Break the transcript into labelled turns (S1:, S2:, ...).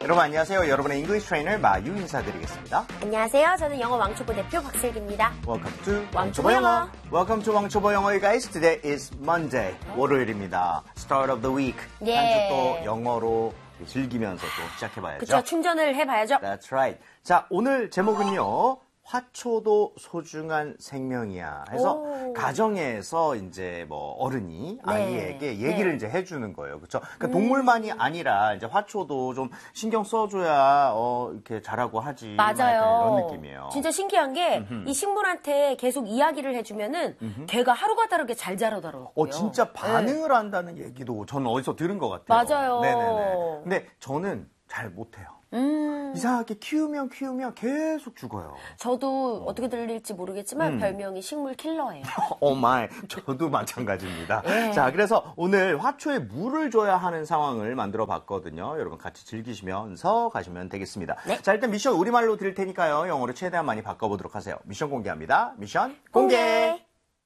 S1: 여러분 안녕하세요. 여러분의 잉글리시 트레이너 마유 인사드리겠습니다.
S2: 안녕하세요. 저는 영어 왕초보 대표 박슬기입니다.
S1: Welcome to
S2: 왕초보 영어.
S1: Welcome to 왕초보 영어, guys. Today is Monday. 월요일입니다. Start of the week.
S2: 예.
S1: 한 주 또 영어로 즐기면서 또 시작해봐야죠.
S2: 그렇죠. 충전을 해봐야죠.
S1: That's right. 자, 오늘 제목은요. 화초도 소중한 생명이야. 해서 가정에서 이제 뭐 어른이 아이에게 얘기를 이제 해주는 거예요. 그렇죠? 그러니까 동물만이 아니라 이제 화초도 좀 신경 써줘야 이렇게 자라고 하지.
S2: 맞아요.
S1: 이런 느낌이에요.
S2: 진짜 신기한 게 이 식물한테 계속 이야기를 해주면은 걔가 하루가 다르게 잘 자라더라고요.
S1: 진짜 반응을 한다는 얘기도 저는 어디서 들은 것 같아요.
S2: 맞아요.
S1: 네네네. 근데 저는 잘 못해요. 이상하게 키우면 계속 죽어요.
S2: 저도 어떻게 들릴지 모르겠지만 별명이 식물 킬러예요.
S1: 오 마이, 저도 마찬가지입니다.
S2: 예.
S1: 자, 그래서 오늘 화초에 물을 줘야 하는 상황을 만들어 봤거든요. 여러분 같이 즐기시면서 가시면 되겠습니다.
S2: 네.
S1: 자, 일단 미션 우리말로 드릴 테니까요. 영어로 최대한 많이 바꿔보도록 하세요. 미션 공개합니다. 미션 공개!